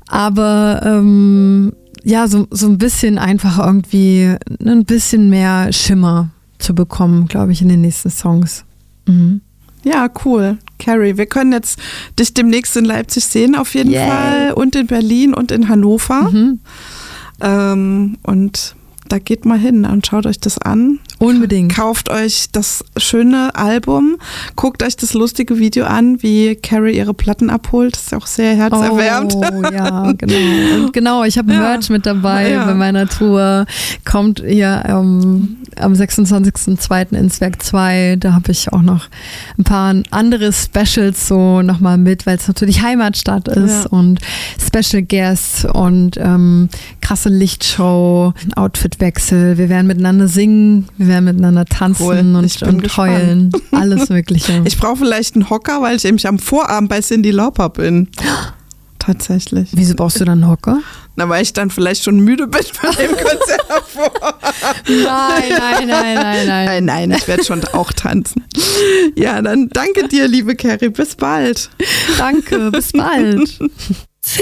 Aber ja, so ein bisschen einfach irgendwie ein bisschen mehr Schimmer zu bekommen, glaube ich, in den nächsten Songs. Mhm. Ja, cool. Carrie, wir können jetzt dich demnächst in Leipzig sehen auf jeden Fall und in Berlin und in Hannover. Und da geht mal hin und schaut euch das an. Unbedingt. Kauft euch das schöne Album, guckt euch das lustige Video an, wie Carrie ihre Platten abholt. Das ist auch sehr herzerwärmend. Oh, ja, genau. Und genau, ich habe Merch mit dabei bei meiner Tour. Kommt ihr am 26.02. ins Werk 2. Da habe ich auch noch ein paar andere Specials so nochmal mit, weil es natürlich Heimatstadt ist und Special Guests und krasse Lichtshow, Outfitwechsel. Wir werden miteinander singen, wir werden miteinander tanzen und heulen. Alles Mögliche. Ich brauche vielleicht einen Hocker, weil ich nämlich am Vorabend bei Cyndi Lauper bin. Tatsächlich. Wieso brauchst du dann einen Hocker? Na, weil ich dann vielleicht schon müde bin von dem Konzert davor. Nein, ich werde schon auch tanzen. Ja, dann danke dir, liebe Carrie. Bis bald. Danke, bis bald.